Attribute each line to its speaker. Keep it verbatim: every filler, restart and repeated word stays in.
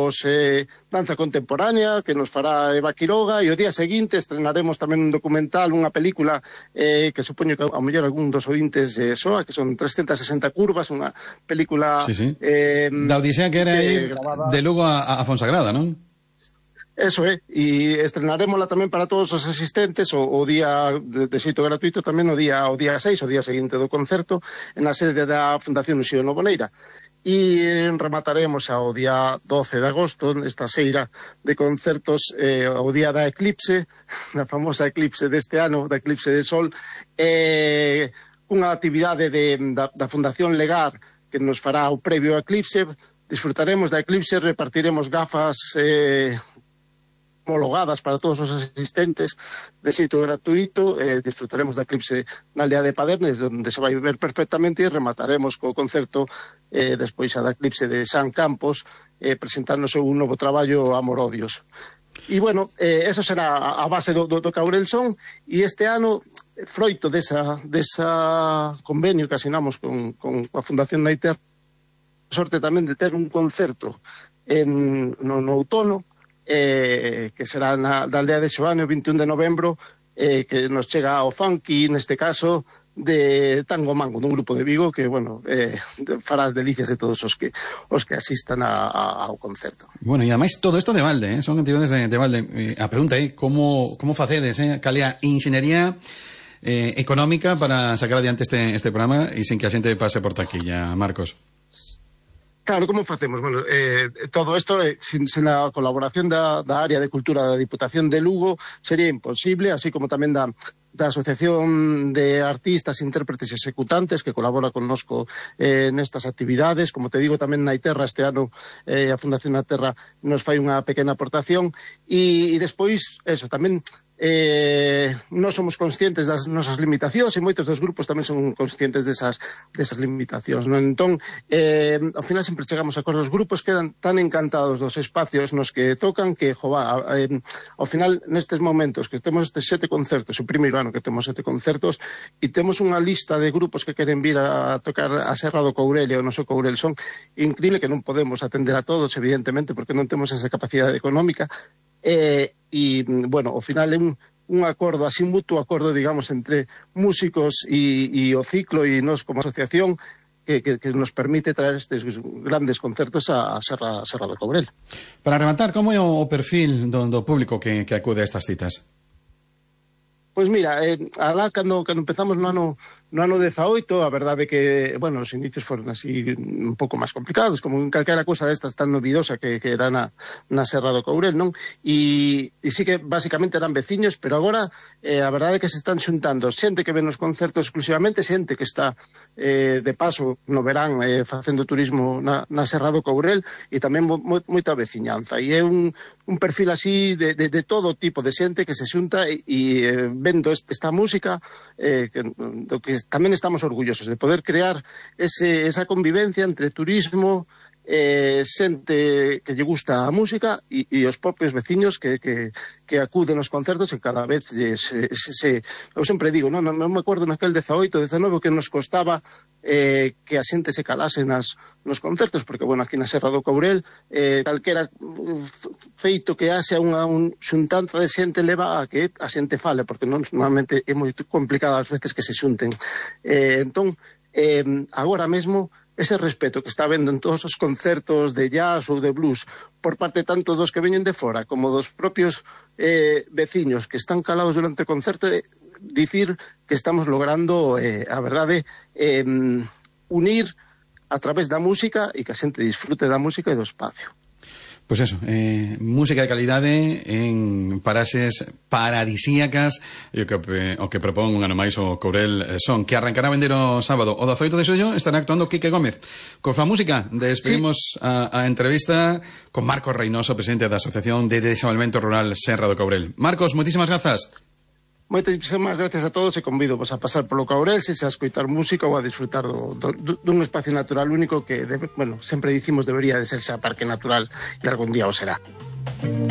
Speaker 1: temos eh, danza contemporánea que nos fará Eva Quiroga, e o día seguinte estrenaremos tamén un documental, unha película eh, que supoño que ao mellor algún dos ointes eh, soa, que son trescentas sesenta curvas, unha película
Speaker 2: sí, sí.
Speaker 1: Eh,
Speaker 2: da Odisea que era
Speaker 1: eh,
Speaker 2: ir
Speaker 1: grabada...
Speaker 2: de Lugo a, a Fonsagrada, non?
Speaker 1: Eso é, e estrenarémola tamén para todos os asistentes o, o día de, de xeito gratuito tamén o día o día seis, o día seguinte do concerto, en a sede da Fundación Uxío Novoneira. E remataremos ao día doce de agosto, esta xeira de concertos, eh, o día da eclipse, da famosa eclipse deste ano, da eclipse de sol, eh, unha actividade de, da, da Fundación Legar que nos fará o previo eclipse. Disfrutaremos da eclipse, repartiremos gafas eh, homologadas para todos os asistentes de xeito gratuito, eh, disfrutaremos da eclipse na aldea de Padernes, onde se vai ver perfectamente, e remataremos co concerto eh, despois a da eclipse de San Campos, eh, presentándose un novo traballo, Amor Odios. E, bueno, eh, eso será a base do, do, do Caurel Son, e este ano, froito desa, desa convenio que asinamos con, con a Fundación Naiter, sorte tamén de ter un concerto en, no, no outono, Eh, que será na, na aldea de Xoane o vinte e un de novembro, eh, que nos chega ao funky, neste caso de Tango Mango, dun grupo de Vigo que, bueno, eh, fará as delicias de todos os que os que asistan a, a, ao concerto.
Speaker 2: Bueno, e ademais todo isto de balde, eh? Son actividades de, de balde. Eh, a pregunta é, eh, como, como facedes, eh? Calea inxeniería eh, económica para sacar adiante este, este programa e sin que a xente pase por taquilla, Marcos?
Speaker 1: Claro, como facemos? Bueno, eh, todo isto, eh, sin, sin a colaboración da, da área de cultura da Diputación de Lugo, sería imposible, así como tamén da, da Asociación de Artistas, Intérpretes e Executantes, que colabora connosco eh, nestas actividades. Como te digo, tamén na Iterra este ano eh, a Fundación na Terra nos fai unha pequena aportación, e, e despois, eso, tamén eh, non somos conscientes das nosas limitacións, e moitos dos grupos tamén son conscientes desas, desas limitacións, non? Entón, eh, ao final sempre chegamos a acordos. Os grupos quedan tan encantados dos espacios nos que tocan que, jova, eh, ao final, nestes momentos que temos estes sete concertos, o primeiro ano que temos sete concertos, e temos unha lista de grupos que queren vir a tocar a Serra do Courel e o noso Courel Son, increíble que non podemos atender a todos, evidentemente, porque non temos esa capacidade económica. E, e, bueno, ao final é un, un acordo, así un mutuo acordo, digamos, entre músicos e, e o ciclo e nos como asociación que, que, que nos permite traer estes grandes concertos a, a Serra, a Serra do Courel.
Speaker 2: Para rematar, como é o perfil do, do público que, que acude a estas citas?
Speaker 1: Pois mira, eh, alá cando, cando empezamos no ano, no ano dezaoito, a verdade que, bueno, os inicios foron así un pouco máis complicados, como en calquera cousa destas tan novidosa que, que era na, na Serra do Courel, non? E, e sí que basicamente eran veciños, pero agora eh, a verdade é que se están xuntando xente que ven os concertos exclusivamente, xente que está eh, de paso no verán eh, facendo turismo na, na Serra do Courel, e tamén mo, mo, moita veciñanza. E é un, un perfil así de, de, de todo tipo de xente que se xunta e, e eh, vendo esta música, eh, que, do que tamén estamos orgullosos de poder crear ese, esa convivencia entre turismo, eh, xente que lle gusta a música e, e os propios veciños que, que, que acuden aos concertos, e cada vez se, se, se, eu sempre digo, non, non me acordo naquel dezaoito, dezanove que nos costaba eh, que a xente se calase nas, nos concertos, porque, bueno, aquí na Serra do Courel eh, calquera feito que haxe unha un xuntanza de xente leva a que a xente fale, porque non, normalmente é moi complicado ás veces que se xunten. Eh, entón, eh, agora mesmo ese respeto que está vendo en todos os concertos de jazz ou de blues por parte tanto dos que veñen de fora como dos propios eh, veciños que están calados durante o concerto, eh, dicir que estamos logrando, eh, a verdade, eh, unir a través da música e que a xente disfrute da música e do espacio.
Speaker 2: Pois pues eso, eh, música de calidade en paraxes paradisíacas, e o que, o que propón un ano máis o Courel Son, que arrancará a vender o sábado. O dezaoito de xullo estará actuando Quique Gómez. Con súa música despedimos sí. a, a entrevista con Marcos Reynoso, presidente da Asociación de Desenvolvemento Rural Serra do Courel. Marcos, moitísimas grazas.
Speaker 1: Moitísimas gracias a todos, e convido vos a pasar polo Courel, se a escoitar música ou a disfrutar do, do, dun espacio natural único que, debe, bueno, sempre dicimos debería de ser xa parque natural, e algún día o será.